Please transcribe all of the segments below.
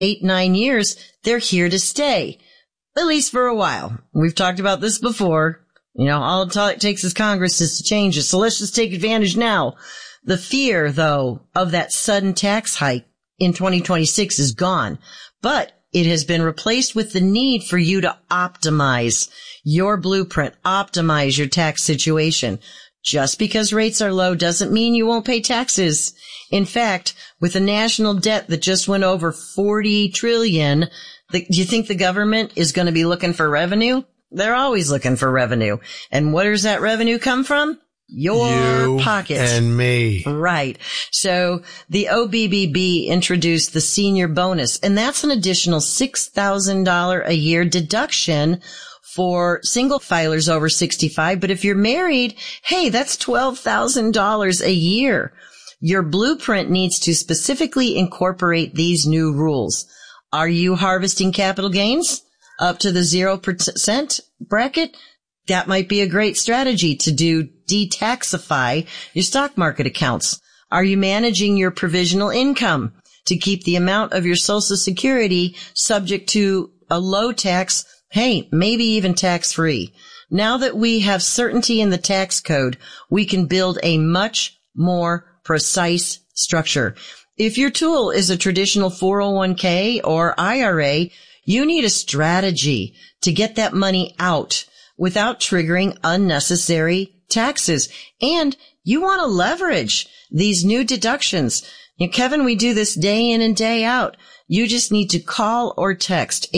8-9 years, they're here to stay. At least for a while. We've talked about this before. All it takes is Congress is to change it. So let's just take advantage now. The fear, though, of that sudden tax hike in 2026 is gone. But it has been replaced with the need for you to optimize your blueprint, optimize your tax situation. Just because rates are low doesn't mean you won't pay taxes. In fact, with a national debt that just went over $40 trillion, do you think the government is going to be looking for revenue? They're always looking for revenue. And where does that revenue come from? Your pocket. And me. Right. So the OBBB introduced the senior bonus, and that's an additional $6,000 a year deduction for single filers over 65. But if you're married, hey, that's $12,000 a year. Your blueprint needs to specifically incorporate these new rules. Are you harvesting capital gains up to the 0% bracket? That might be a great strategy to detaxify your stock market accounts. Are you managing your provisional income to keep the amount of your Social Security subject to a low tax, hey, maybe even tax-free? Now that we have certainty in the tax code, we can build a much more precise structure. If your tool is a traditional 401k or IRA, you need a strategy to get that money out without triggering unnecessary taxes. And you want to leverage these new deductions. Kevin, we do this day in and day out. You just need to call or text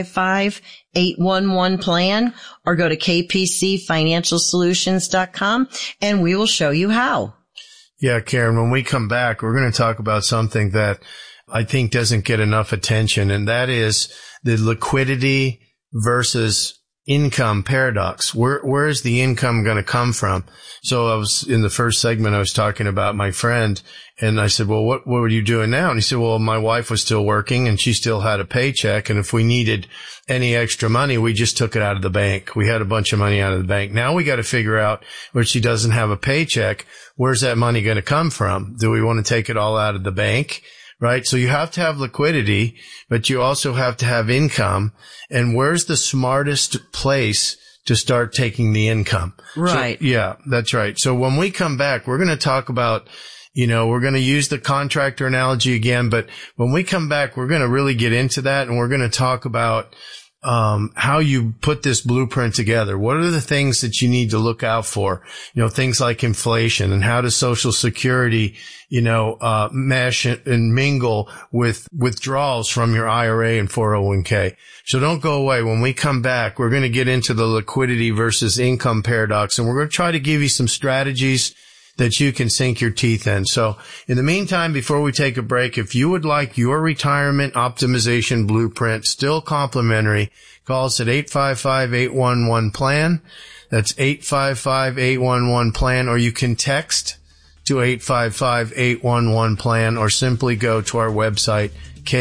855-811-PLAN or go to kpcfinancialsolutions.com and we will show you how. Yeah, Karen, when we come back, we're going to talk about something that I think doesn't get enough attention, and that is the liquidity versus income paradox. Where is the income going to come from? So I was in the first segment, I was talking about my friend, and I said, well, what were you doing now? And he said, well, my wife was still working and she still had a paycheck. And if we needed any extra money, we just took it out of the bank. We had a bunch of money out of the bank. Now we got to figure out where she doesn't have a paycheck. Where's that money going to come from? Do we want to take it all out of the bank? Right? So you have to have liquidity, but you also have to have income. And where's the smartest place to start taking the income? Right. So, yeah, that's right. So when we come back, we're going to talk about, we're going to use the contractor analogy again, but when we come back, we're going to really get into that, and we're going to talk about how you put this blueprint together. What are the things that you need to look out for? Things like inflation, and how does Social Security, mesh and mingle with withdrawals from your IRA and 401k. So don't go away. When we come back, we're going to get into the liquidity versus income paradox, and we're going to try to give you some strategies that you can sink your teeth in. So in the meantime, before we take a break, if you would like your retirement optimization blueprint still complimentary, call us at 855-811-PLAN. That's 855-811-PLAN, or you can text to 855-811-PLAN, or simply go to our website,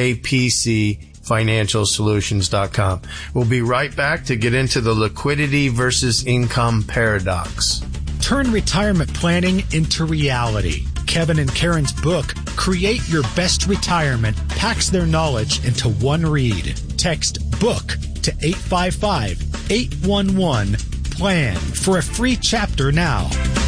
kpcfinancialsolutions.com. We'll be right back to get into the liquidity versus income paradox. Turn retirement planning into reality. Kevin and Karen's book, Create Your Best Retirement, packs their knowledge into one read. Text BOOK to 855-811-PLAN for a free chapter now.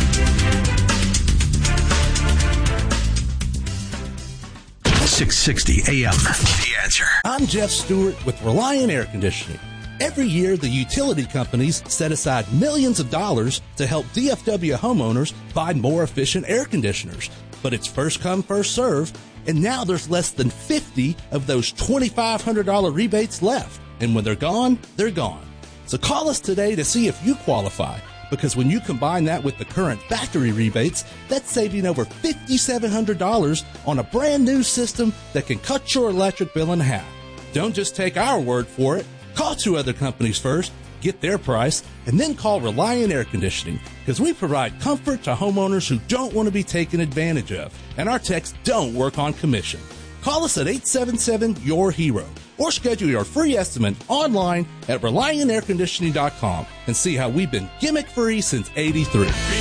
.660 AM. The Answer. I'm Jeff Stewart with Reliant Air Conditioning. Every year, the utility companies set aside millions of dollars to help DFW homeowners buy more efficient air conditioners. But it's first come, first serve, and now there's less than 50 of those $2,500 rebates left. And when they're gone, they're gone. So call us today to see if you qualify, because when you combine that with the current factory rebates, that's saving over $5,700 on a brand new system that can cut your electric bill in half. Don't just take our word for it. Call 2 other companies first, get their price, and then call Reliant Air Conditioning, because we provide comfort to homeowners who don't want to be taken advantage of, and our techs don't work on commission. Call us at 877-YOUR-HERO, or schedule your free estimate online at ReliantAirConditioning.com and see how we've been gimmick-free since '83.